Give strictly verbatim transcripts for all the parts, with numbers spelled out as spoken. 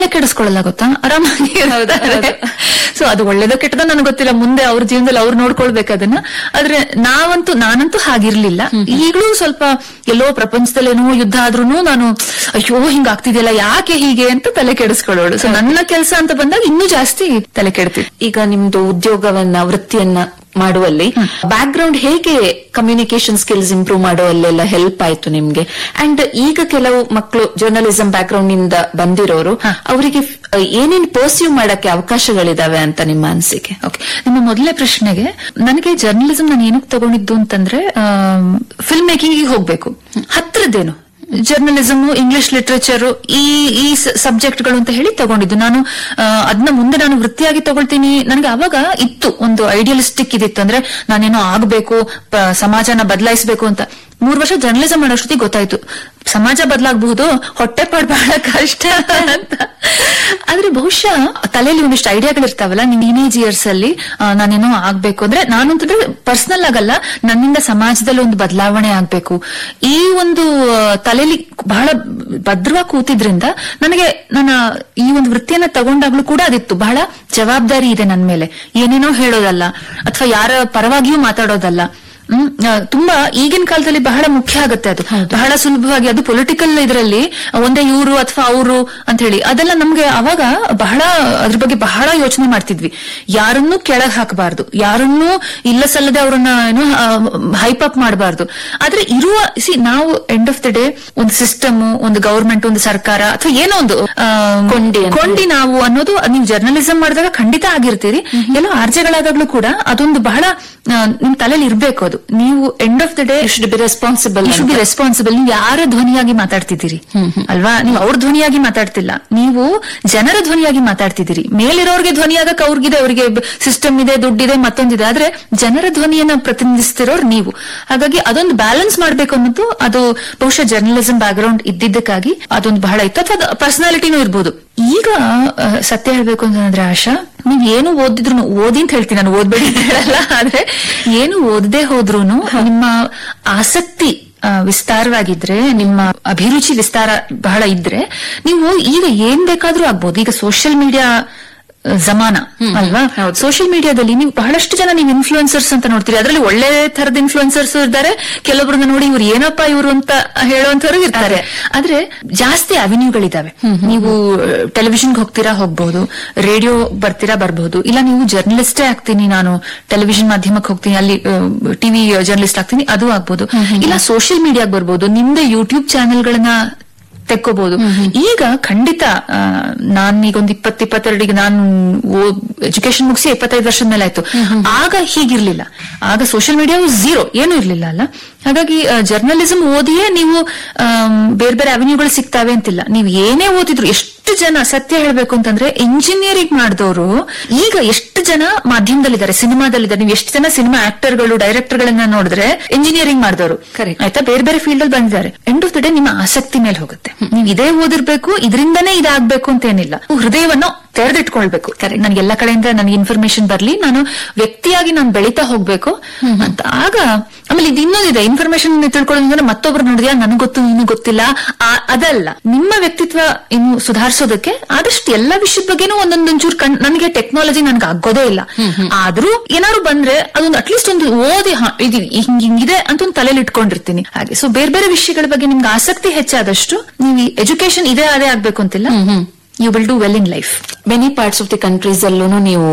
ಕೆಡಿಸ್ಕೊಳ್ಳಲ್ಲ ಗೊತ್ತಾ, ಆರಾಮಾಗಿ. ಸೊ ಅದು ಒಳ್ಳೇದೋ ಕೆಟ್ಟದೋ ನನಗೆ ಗೊತ್ತಿಲ್ಲ, ಮುಂದೆ ಅವ್ರ ಜೀವನದಲ್ಲಿ ಅವ್ರು ನೋಡ್ಕೊಳ್ಬೇಕು ಅದನ್ನ. ಆದ್ರೆ ನಾವಂತೂ ನಾನಂತೂ ಹಾಗಿರ್ಲಿಲ್ಲ. ಈಗಲೂ ಸ್ವಲ್ಪ ಎಲ್ಲೋ ಪ್ರಪಂಚದಲ್ಲೇನೋ ಯುದ್ಧ ಆದ್ರೂನು ನಾನು ಅಯ್ಯೋ ಹಿಂಗಾಗ್ತಿದೆಯಲ್ಲ ಯಾಕೆ ಹೀಗೆ ಅಂತ ತಲೆ ಕೆಡಿಸ್ಕೊಳ್ಳೋಳು. ಸೊ ನನ್ನ ಕೆಲಸ ಅಂತ ಬಂದಾಗ ಇನ್ನೂ ಜಾಸ್ತಿ ತಲೆ ಕೆಡ್ತಿತ್ತು. ಈಗ ನಿಮ್ದು ಉದ್ಯೋಗವನ್ನ ವೃತ್ತಿಯನ್ನ ಮಾಡುವಲ್ಲಿ ಬ್ಯಾಕ್ ಗ್ರೌಂಡ್ ಹೇಗೆ ಕಮ್ಯುನಿಕೇಶನ್ ಸ್ಕಿಲ್ಸ್ ಇಂಪ್ರೂವ್ ಮಾಡುವಲ್ಲೆಲ್ಲ ಹೆಲ್ಪ್ ಆಯ್ತು ನಿಮ್ಗೆ? ಅಂಡ್ ಈಗ ಕೆಲವು ಮಕ್ಕಳು ಜರ್ನಲಿಸಂ ಬ್ಯಾಕ್ ಗ್ರೌಂಡ್ ನಿಂದ ಬಂದಿರೋರು, ಅವರಿಗೆ ಏನೇನ್ ಪರ್ಸ್ಯೂ ಮಾಡಕ್ಕೆ ಅವಕಾಶಗಳಿದಾವೆ ಅಂತ ನಿಮ್ಮ ಅನಿಸಿಕೆ? ಓಕೆ, ನಿಮ್ಮ ಮೊದಲನೇ ಪ್ರಶ್ನೆಗೆ, ನನಗೆ ಜರ್ನಲಿಸಂ ನಾನು ಏನಕ್ಕೆ ತಗೊಂಡಿದ್ದು ಅಂತಂದ್ರೆ ಫಿಲ್ಮ್ ಮೇಕಿಂಗ್ ಹೋಗ್ಬೇಕು, ಹತ್ರದ್ದೇನು ಜರ್ನಲಿಸಮ್, ಇಂಗ್ಲಿಷ್ ಲಿಟರೇಚರ್, ಈ ಈ ಸಬ್ಜೆಕ್ಟ್ ಗಳು ಅಂತ ಹೇಳಿ ತಗೊಂಡಿದ್ದು ನಾನು. ಅದನ್ನ ಮುಂದೆ ನಾನು ವೃತ್ತಿಯಾಗಿ ತಗೊಳ್ತೀನಿ ನನಗೆ ಅವಾಗ ಇತ್ತು, ಒಂದು ಐಡಿಯಲಿಸ್ಟಿಕ್ ಇದಿತ್ತು. ಅಂದ್ರೆ ನಾನೇನೋ ಆಗ್ಬೇಕು, ಸಮಾಜನ ಬದಲಾಯಿಸಬೇಕು ಅಂತ. ಮೂರ್ ವರ್ಷ ಜರ್ನಲಿಸಂ ಮಾಡೋಷ್ಟೊತ್ತಿಗೆ ಗೊತ್ತಾಯ್ತು ಸಮಾಜ ಬದಲಾಗಬಹುದು, ಹೊಟ್ಟೆ ಪಾಡ್ ಬಹಳ ಕಷ್ಟ ಅಂತ. ಆದ್ರೆ ಬಹುಶಃ ತಲೆಯಲ್ಲಿ ಒಂದಿಷ್ಟು ಐಡಿಯಾಗಳಿರ್ತಾವಲ್ಲ ಟೀನೇಜ್ ಇಯರ್ಸ್ ಅಲ್ಲಿ, ನಾನೇನೋ ಆಗ್ಬೇಕು ಅಂದ್ರೆ ನಾನು ಅಂತಂದ್ರೆ ಪರ್ಸನಲ್ ಆಗಲ್ಲ, ನನ್ನಿಂದ ಸಮಾಜದಲ್ಲಿ ಒಂದು ಬದಲಾವಣೆ ಆಗ್ಬೇಕು, ಈ ಒಂದು ತಲೆಯಲ್ಲಿ ಬಹಳ ಭದ್ರವಾಗಿ ಕೂತಿದ್ರಿಂದ ನನಗೆ ನನ್ನ ಈ ಒಂದು ವೃತ್ತಿಯನ್ನ ತಗೊಂಡಾಗ್ಲೂ ಕೂಡ ಅದಿತ್ತು. ಬಹಳ ಜವಾಬ್ದಾರಿ ಇದೆ ನನ್ನ ಮೇಲೆ, ಏನೇನೋ ಹೇಳೋದಲ್ಲ ಅಥವಾ ಯಾರ ಪರವಾಗಿಯೂ ಮಾತಾಡೋದಲ್ಲ. ಹ್ಮ್ ತುಂಬಾ ಈಗಿನ ಕಾಲದಲ್ಲಿ ಬಹಳ ಮುಖ್ಯ ಆಗುತ್ತೆ ಅದು, ಬಹಳ ಸುಲಭವಾಗಿ. ಅದು ಪೊಲಿಟಿಕಲ್ ಇದರಲ್ಲಿ ಒಂದೇ ಇವರು ಅಥವಾ ಅವರು ಅಂತ ಹೇಳಿ ಅದೆಲ್ಲ ನಮ್ಗೆ ಅವಾಗ ಬಹಳ ಅದ್ರ ಬಗ್ಗೆ ಬಹಳ ಯೋಚನೆ ಮಾಡ್ತಿದ್ವಿ. ಯಾರನ್ನೂ ಕೆಳಗ್ ಹಾಕಬಾರ್ದು, ಯಾರನ್ನೂ ಇಲ್ಲ ಸಲ್ಲದೆ ಅವ್ರನ್ನ ಏನೋ ಹೈಪ್ ಅಪ್ ಮಾಡಬಾರ್ದು. ಆದ್ರೆ ಇರುವ ಸಿ ನಾವು ಎಂಡ್ ಆಫ್ ದ ಡೇ ಒಂದು ಸಿಸ್ಟಮ್, ಒಂದು ಗವರ್ಮೆಂಟ್, ಒಂದು ಸರ್ಕಾರ ಅಥವಾ ಏನೋ ಒಂದು ಕೊಂಡಿ ಕೊಂಡಿ ನಾವು ಅನ್ನೋದು ನೀವು ಜರ್ನಲಿಸಂ ಮಾಡಿದಾಗ ಖಂಡಿತ ಆಗಿರ್ತೀರಿ. ಎಲ್ಲೋ ಆರ್ಜೆಗಳಾದಾಗ್ಲೂ ಕೂಡ ಅದೊಂದು ಬಹಳ ನಿಮ್ ತಲೆಯಲ್ಲಿ ಇರ್ಬೇಕು. ಅದು ನೀವು end of the day should be responsible should be responsible. ನೀವು ಯಾರ ಧ್ವನಿಯಾಗಿ ಮಾತಾಡ್ತಿದ್ದೀರಿ ಅಲ್ವಾ? ನೀವು ಅವ್ರ ಧ್ವನಿಯಾಗಿ ಮಾತಾಡ್ತಿಲ್ಲ, ನೀವು ಜನರ ಧ್ವನಿಯಾಗಿ ಮಾತಾಡ್ತಿದ್ದೀರಿ. ಮೇಲಿರೋರ್ಗೆ ಧ್ವನಿಯಾಗಕ್ಕೆ ಅವ್ರಿಗಿದೆ, ಅವ್ರಿಗೆ ಸಿಸ್ಟಮ್ ಇದೆ, ದುಡ್ಡಿದೆ, ಮತ್ತೊಂದಿದೆ. ಆದ್ರೆ ಜನರ ಧ್ವನಿಯನ್ನ ಪ್ರತಿನಿಧಿಸ್ತಿರೋರು ನೀವು. ಹಾಗಾಗಿ ಅದೊಂದು ಬ್ಯಾಲೆನ್ಸ್ ಮಾಡ್ಬೇಕು ಅನ್ನೋದು ಅದು ಬಹುಶಃ ಜರ್ನಲಿಸಂ ಬ್ಯಾಕ್ ಗ್ರೌಂಡ್ ಇದ್ದಿದ್ದಕ್ಕಾಗಿ ಅದೊಂದು ಬಹಳ ಇತ್ತು. ಅಥವಾ ಪರ್ಸನಾಲಿಟಿನೂ ಇರ್ಬೋದು. ಈಗ ಸತ್ಯ ಹೇಳ್ಬೇಕು ಅಂತಂದ್ರೆ ಆಶಾ, ನೀವ್ ಏನು ಓದಿದ್ರು, ಓದಿ ಅಂತ ಹೇಳ್ತೀನಿ ನಾನು, ಓದ್ಬೇಡಿ ಅಂತ ಹೇಳಲ್ಲ, ಆದ್ರೆ ಏನು ಓದದೆ ಹೋದ್ರೂನು ನಿಮ್ಮ ಆಸಕ್ತಿ ವಿಸ್ತಾರವಾಗಿದ್ರೆ, ನಿಮ್ಮ ಅಭಿರುಚಿ ವಿಸ್ತಾರ ಬಹಳ ಇದ್ರೆ ನೀವು ಈಗ ಏನ್ ಬೇಕಾದ್ರೂ ಆಗ್ಬೋದು. ಈಗ ಸೋಷಿಯಲ್ ಮೀಡಿಯಾ ಜಮಾನ ಅಲ್ವಾ? ಸೋಷಿಯಲ್ ಮೀಡಿಯಾದಲ್ಲಿ ನೀವು ಬಹಳಷ್ಟು ಜನ ನೀವು ಇನ್ಫ್ಲೂಯೆನ್ಸರ್ಸ್ ಅಂತ ನೋಡ್ತೀರಿ. ಅದರಲ್ಲಿ ಒಳ್ಳೆ ತರದ ಇನ್ಫ್ಲೂಯೆನ್ಸರ್ಸ್ ಇರ್ತಾರೆ, ಕೆಲವೊಬ್ಬರನ್ನ ನೋಡಿ ಇವ್ರು ಏನಪ್ಪಾ ಇವರು ಅಂತ ಹೇಳುವಂತವ್ರು ಇರ್ತಾರೆ. ಆದ್ರೆ ಜಾಸ್ತಿ ಅವೆನ್ಯೂಗಳಿದಾವೆ. ನೀವು ಟೆಲಿವಿಷನ್ಗೆ ಹೋಗ್ತೀರಾ, ಹೋಗ್ಬಹುದು. ರೇಡಿಯೋ ಬರ್ತೀರಾ, ಬರ್ಬಹುದು. ಇಲ್ಲ ನೀವು ಜರ್ನಲಿಸ್ಟೇ ಆಗ್ತೀನಿ, ನಾನು ಟೆಲಿವಿಷನ್ ಮಾಧ್ಯಮಕ್ಕೆ ಹೋಗ್ತೀನಿ, ಅಲ್ಲಿ ಟಿವಿ ಜರ್ನಲಿಸ್ಟ್ ಆಗ್ತೀನಿ, ಅದು ಆಗ್ಬಹುದು. ಇಲ್ಲ ಸೋಷಿಯಲ್ ಮೀಡಿಯಾಗೆ ಬರ್ಬಹುದು, ನಿಮ್ದೇ ಯೂಟ್ಯೂಬ್ ಚಾನೆಲ್ಗಳನ್ನ ತೆಕ್ಕೋಬಹುದು. ಈಗ ಖಂಡಿತ ನಾನೀಗ ಒಂದು ಇಪ್ಪತ್ ಇಪ್ಪತ್ತೆರಡಿಗೆ ನಾನು ಎಜುಕೇಶನ್ ಮುಗಿಸಿ ಇಪ್ಪತ್ತೈದು ವರ್ಷದ ಮೇಲೆ ಆಯ್ತು. ಆಗ ಹೀಗಿರ್ಲಿಲ್ಲ, ಆಗ ಸೋಷಿಯಲ್ ಮೀಡಿಯಾ ಝೀರೋ, ಏನೂ ಇರ್ಲಿಲ್ಲ ಅಲ್ಲ. ಹಾಗಾಗಿ ಜರ್ನಲಿಸಂ ಓದಿಯೇ ನೀವು ಬೇರೆ ಬೇರೆ ಅವೆನ್ಯೂಗಳು ಸಿಗ್ತಾವೆ ಅಂತಿಲ್ಲ. ನೀವು ಏನೇ ಓದಿದ್ರು, ಎಷ್ಟು ಜನ ಸತ್ಯ ಹೇಳ್ಬೇಕು ಅಂತಂದ್ರೆ ಇಂಜಿನಿಯರಿಂಗ್ ಮಾಡಿದವರು ಈಗ ಎಷ್ಟು ಜನ ಮಾಧ್ಯಮದಲ್ಲಿದ್ದಾರೆ, ಸಿನಿಮಾದಲ್ಲಿದ್ದಾರೆ. ನೀವು ಎಷ್ಟು ಜನ ಸಿನಿಮಾ ಆಕ್ಟರ್ಗಳು, ಡೈರೆಕ್ಟರ್ಗಳನ್ನ ನೋಡಿದ್ರೆ ಇಂಜಿನಿಯರಿಂಗ್ ಮಾಡಿದವರು ಆಯ್ತಾ, ಬೇರೆ ಬೇರೆ ಫೀಲ್ಡ್ ಅಲ್ಲಿ ಬಂದಿದ್ದಾರೆ. ಎಂಡ್ ಆಫ್ ದ ಡೇ ನಿಮ್ಮ ಆಸಕ್ತಿ ಮೇಲೆ ಹೋಗುತ್ತೆ. ನೀವು ಇದೇ ಓದಿರ್ಬೇಕು, ಇದರಿಂದನೇ ಇದಾಗಬೇಕು ಅಂತ ಏನಿಲ್ಲ. ಹೃದಯವನ್ನು ತೆರೆದಿಟ್ಕೊಳ್ಬೇಕು. ಕರೆಕ್ಟ್, ನನಗೆ ಎಲ್ಲಾ ಕಡೆಯಿಂದ ನನಗೆ ಇನ್ಫಾರ್ಮೇಶನ್ ಬರ್ಲಿ, ನಾನು ವ್ಯಕ್ತಿಯಾಗಿ ನಾನು ಬೆಳೀತಾ ಹೋಗ್ಬೇಕು ಅಂತ. ಆಗ ಆಮೇಲೆ ಇದು ಇನ್ನೊಂದಿದೆ, ಇನ್ಫಾರ್ಮೇಶನ್ ತಿಳ್ಕೊಳ್ಳೋದಂದ್ರೆ ಮತ್ತೊಬ್ರು ನೋಡಿದ್ಯಾ ನನಗೆ ಗೊತ್ತು ನೀನು ಗೊತ್ತಿಲ್ಲ ಅದಲ್ಲ. ನಿಮ್ಮ ವ್ಯಕ್ತಿತ್ವ ಇನ್ನು ಸುಧಾರಿಸೋದಕ್ಕೆ ಆದಷ್ಟು ಎಲ್ಲಾ ವಿಷಯದ ಬಗ್ಗೆನೂ ಒಂದೊಂದೊಂಚೂರು ಕಣ್ ನನಗೆ ಟೆಕ್ನಾಲಜಿ ನನ್ಗೆ ಆಗೋದೇ ಇಲ್ಲ, ಆದ್ರೂ ಏನಾದ್ರು ಬಂದ್ರೆ ಅದೊಂದು ಅಟ್ಲೀಸ್ಟ್ ಒಂದು ಓದಿ ಇದು ಹಿಂಗ್ ಹಿಂಗಿದೆ ಅಂತ ಒಂದು ತಲೆಯಲ್ಲಿ ಇಟ್ಕೊಂಡಿರ್ತೀನಿ. ಹಾಗೆ ಸೊ ಬೇರೆ ಬೇರೆ ವಿಷಯಗಳ ಬಗ್ಗೆ ನಿಮ್ಗೆ ಆಸಕ್ತಿ ಹೆಚ್ಚಾದಷ್ಟು ನೀವು ಎಜುಕೇಶನ್ ಇದೇ ಅದೇ ಆಗ್ಬೇಕು ಅಂತಿಲ್ಲ, you will do well in life. Many parts of the countries ಅಲ್ಲೂ ನೀವು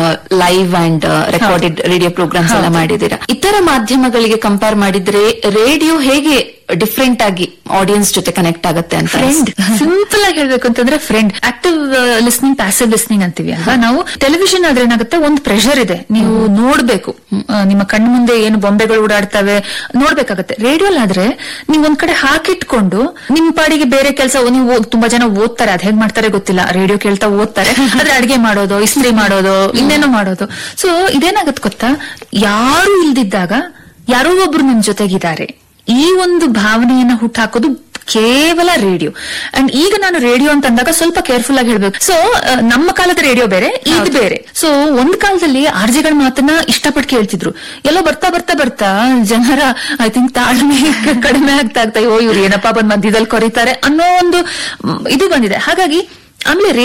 live and recorded radio programmes ಎಲ್ಲ ಮಾಡಿದ್ದೀರಾ. ಇತರ ಮಾಧ್ಯಮಗಳಿಗೆ ಕಂಪೇರ್ ಮಾಡಿದ್ರೆ ರೇಡಿಯೋ ಹೇಗೆ ಡಿಫ್ರೆಂಟ್ ಆಗಿ ಆಡಿಯನ್ಸ್ ಜೊತೆ ಕನೆಕ್ಟ್ ಆಗುತ್ತೆ ಅಂತ? ಫ್ರೆಂಡ್, ಸಿಂಪಲ್ ಆಗಿ ಹೇಳ್ಬೇಕು ಅಂತಂದ್ರೆ friend. Active listening, passive listening ಅಂತೀವಿ ಅಲ್ವಾ ನಾವು. ಟೆಲಿವಿಷನ್ ಆದ್ರೆ ಏನಾಗುತ್ತೆ, ಒಂದು ಪ್ರೆಷರ್ ಇದೆ, ನೀವು ನೋಡ್ಬೇಕು, ನಿಮ್ಮ ಕಣ್ಣು ಮುಂದೆ ಏನು ಬೊಂಬೆಗಳು ಓಡಾಡ್ತವೆ ನೋಡ್ಬೇಕಾಗತ್ತೆ. ರೇಡಿಯೋಲಾದ್ರೆ ನೀವು ಒಂದ್ ಕಡೆ ಹಾಕಿಟ್ಕೊಂಡು ನಿಮ್ ಪಾಡಿಗೆ ಬೇರೆ ಕೆಲಸ, ನೀವು ತುಂಬಾ ಜನ ಓದ್ತಾರೆ, ಅದ್ ಹೇಗ್ ಮಾಡ್ತಾರೆ ಗೊತ್ತಿಲ್ಲ, ರೇಡಿಯೋ ಕೇಳ್ತಾ ಓದ್ತಾರೆ, ಆದ್ರೆ ಅಡ್ಗೆ ಮಾಡೋದು, ಇಸ್ತ್ರಿ ಮಾಡೋದು, ಇನ್ನೇನೋ ಮಾಡೋದು. ಸೊ ಇದೇನಾಗತ್ತೆ ಗೊತ್ತಾ, ಯಾರು ಇಲ್ದಿದ್ದಾಗ ಯಾರೋ ಒಬ್ರು ನಿಮ್ ಜೊತೆಗಿದ್ದಾರೆ, ಈ ಒಂದು ಭಾವನೆಯನ್ನ ಹುಟ್ಟಾಕೋದು ಕೇವಲ ರೇಡಿಯೋ. ಅಂಡ್ ಈಗ ನಾನು ರೇಡಿಯೋ ಅಂತ ಅಂದಾಗ ಸ್ವಲ್ಪ ಕೇರ್ಫುಲ್ ಆಗಿ ಹೇಳ್ಬೇಕು. ಸೊ ನಮ್ಮ ಕಾಲದ ರೇಡಿಯೋ ಬೇರೆ, ಇದು ಬೇರೆ. ಸೊ ಒಂದ್ ಕಾಲದಲ್ಲಿ ಆರ್ಜೆಗಳ ಮಾತನ್ನ ಇಷ್ಟಪಟ್ಟು ಕೇಳ್ತಿದ್ರು. ಎಲ್ಲೋ ಬರ್ತಾ ಬರ್ತಾ ಬರ್ತಾ ಜನರ ಐ ಥಿಂಕ್ ತಾಳ್ಮೆ ಕಡಿಮೆ ಆಗ್ತಾ ಆಗ್ತಾ, ಓ ಇವ್ರು ಏನಪ್ಪಾ ಬಂದ್ ಮಧ್ಯದಲ್ಲಿ ಕೊರಿತಾರೆ ಅನ್ನೋ ಒಂದು ಇದು ಬಂದಿದೆ. ಹಾಗಾಗಿ ಆಮೇಲೆ